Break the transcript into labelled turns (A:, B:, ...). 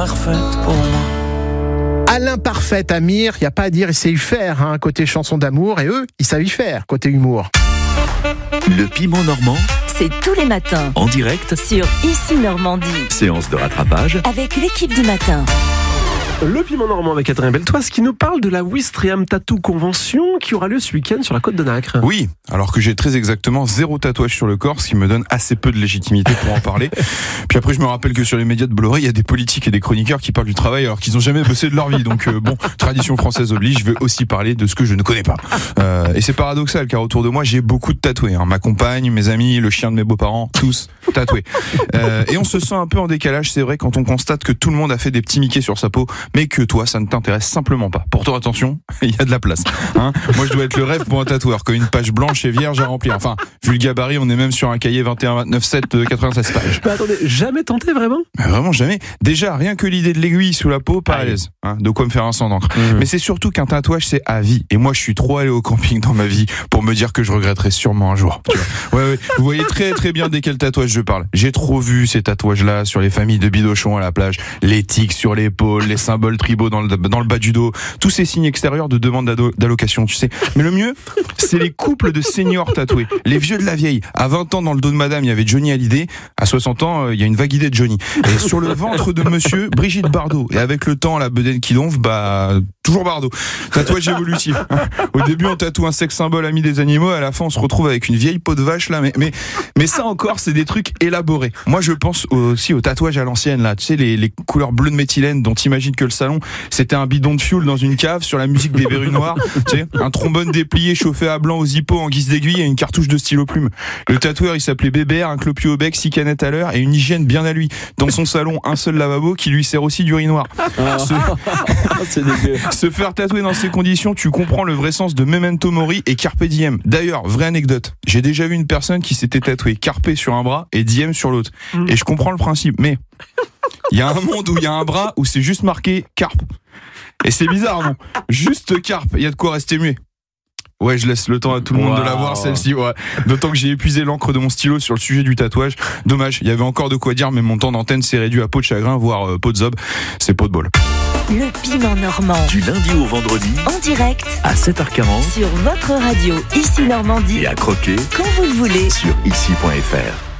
A: parfaite pour moi.
B: À l'imparfait, Amir, il n'y a pas à dire, il sait y faire, côté chanson d'amour, et eux, ils savent y faire, côté humour.
C: Le piment normand,
D: c'est tous les matins
C: en direct
D: sur Ici Normandie.
C: Séance de rattrapage
D: Avec l'équipe du matin.
E: Le piment normand avec Adrien Beltoise qui nous parle de la Ouistreham Tattoo Convention qui aura lieu ce week-end sur la côte de Nacre.
F: Oui, alors que j'ai très exactement 0 tatouage sur le corps, ce qui me donne assez peu de légitimité pour en parler. Puis après, je me rappelle que sur les médias de Bolloré, il y a des politiques et des chroniqueurs qui parlent du travail alors qu'ils n'ont jamais bossé de leur vie. Donc bon, tradition française oblige, je veux aussi parler de ce que je ne connais pas. Et c'est paradoxal car autour de moi, j'ai beaucoup de tatoués. Ma compagne, mes amis, le chien de mes beaux-parents, tous tatoués. Et on se sent un peu en décalage, c'est vrai, quand on constate que tout le monde a fait des petits Mickey sur sa peau, mais que toi, ça ne t'intéresse simplement pas. Pourtant, attention, il y a de la place. Moi, je dois être le rêve pour un tatoueur, comme une page blanche et vierge à remplir. Enfin, vu le gabarit, on est même sur un cahier 21, 29, 7, 96 pages.
E: Bah attendez, jamais tenté vraiment ?
F: Vraiment jamais. Déjà, rien que l'idée de l'aiguille sous la peau, pas à l'aise. De quoi me faire un sang d'encre. Mais c'est surtout qu'un tatouage, c'est à vie. Et moi, je suis trop allé au camping dans ma vie pour me dire que je regretterai sûrement un jour. Ouais. Vous voyez très très bien de quel tatouage je parle. J'ai trop vu ces tatouages-là sur les familles de bidochons à la plage, les tics sur l'épaule, les symboles tribaux dans le bas du dos, tous ces signes extérieurs de demande d'allocation, tu sais. Mais le mieux, c'est les couples de seniors tatoués, les vieux de la vieille. À 20 ans, dans le dos de madame, il y avait Johnny Hallyday. À 60 ans, il y a une vague idée de Johnny. Et sur le ventre de monsieur, Brigitte Bardot. Et avec le temps, la bedaine qui donfe, toujours Bardot. Tatouage évolutif. Au début, on tatoue un sexe symbole ami des animaux. À la fin, on se retrouve avec une vieille peau de vache, là. Mais ça encore, c'est des trucs élaborés. Moi, je pense aussi aux tatouages à l'ancienne, là. Tu sais, les couleurs bleues de méthylène dont t'imagines que le salon, c'était un bidon de fioul dans une cave sur la musique des verrues noires. Tu sais, un trombone déplié chauffé à blanc aux hippos en guise d'aiguille et une cartouche de stylo plume. Le tatoueur, il s'appelait Bébert, un clopier au bec, 6 canettes à l'heure et une hygiène bien à lui. Dans son salon, un seul lavabo qui lui sert aussi d'urinoir.
E: C'est dégueu.
F: Se faire tatouer dans ces conditions, tu comprends le vrai sens de Memento Mori et Carpe Diem. D'ailleurs, vraie anecdote, j'ai déjà vu une personne qui s'était tatouée Carpe sur un bras et Diem sur l'autre. Et je comprends le principe, mais il y a un monde où il y a un bras où c'est juste marqué Carpe. Et c'est bizarre, non ? Juste Carpe, il y a de quoi rester muet. Ouais, je laisse le temps à tout le monde de la voir, celle-ci. Ouais. D'autant que j'ai épuisé l'encre de mon stylo sur le sujet du tatouage. Dommage, il y avait encore de quoi dire, mais mon temps d'antenne s'est réduit à peau de chagrin, voire peau de zob. C'est peau de bol.
D: Le piment normand.
C: du lundi au vendredi
D: En direct
C: à 7h40
D: sur votre radio Ici Normandie.
C: et à croquer
D: Quand vous le voulez.
C: sur ici.fr.